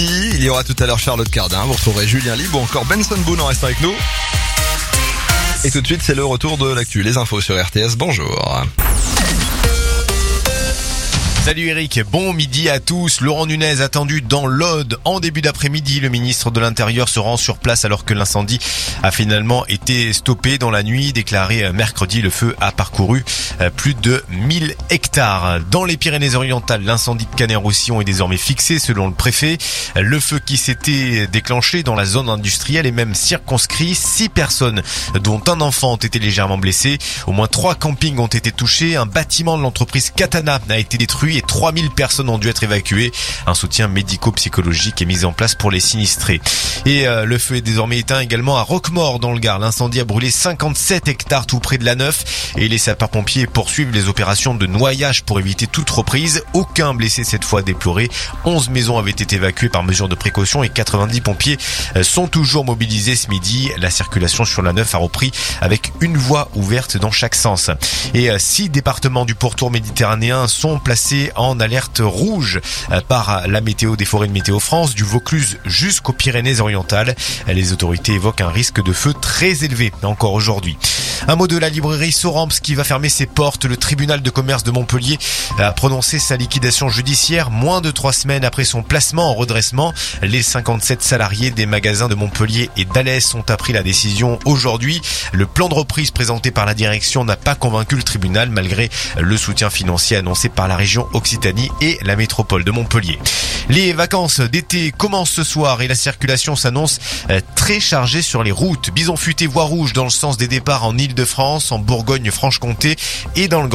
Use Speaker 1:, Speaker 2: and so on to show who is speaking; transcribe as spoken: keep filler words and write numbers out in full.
Speaker 1: Il y aura tout à l'heure Charlotte Cardin, vous retrouverez Julien Libre ou encore Benson Boone en restant avec nous. Et tout de suite, c'est le retour de l'actu, les infos sur R T S, bonjour.
Speaker 2: Salut Eric, bon midi à tous. Laurent Nunez attendu dans l'Aude en début d'après-midi. Le ministre de l'Intérieur se rend sur place alors que l'incendie a finalement été stoppé dans la nuit. Déclaré mercredi, le feu a parcouru plus de mille hectares. Dans les Pyrénées-Orientales, l'incendie de Canet-Roussillon est désormais fixé selon le préfet. Le feu qui s'était déclenché dans la zone industrielle est même circonscrit. Six personnes, dont un enfant, ont été légèrement blessées. Au moins trois campings ont été touchés. Un bâtiment de l'entreprise Katana a été détruit et trois mille personnes ont dû être évacuées. Un soutien médico-psychologique est mis en place pour les sinistrés. Et euh, le feu est désormais éteint également à Roquemaure dans le Gard. L'incendie a brûlé cinquante-sept hectares tout près de la Neuf et les sapeurs-pompiers poursuivent les opérations de noyage pour éviter toute reprise. Aucun blessé cette fois déploré. onze maisons avaient été évacuées par mesure de précaution et quatre-vingt-dix pompiers sont toujours mobilisés ce midi. La circulation sur la Neuf a repris avec une voie ouverte dans chaque sens. Et euh, six départements du pourtour méditerranéen sont placés en alerte rouge par la météo des forêts de Météo France, du Vaucluse jusqu'aux Pyrénées-Orientales. Les autorités évoquent un risque de feu très élevé encore aujourd'hui. Un mot de la librairie Soramps qui va fermer ses portes. Le tribunal de commerce de Montpellier a prononcé sa liquidation judiciaire moins de trois semaines après son placement en redressement. Les cinquante-sept salariés des magasins de Montpellier et d'Alès ont appris la décision aujourd'hui. Le plan de reprise présenté par la direction n'a pas convaincu le tribunal malgré le soutien financier annoncé par la région Occitanie et la métropole de Montpellier. Les vacances d'été commencent ce soir et la circulation s'annonce très chargée sur les routes. Bison futé voie rouge dans le sens des départs en Île-de-France, en Bourgogne-Franche-Comté et dans le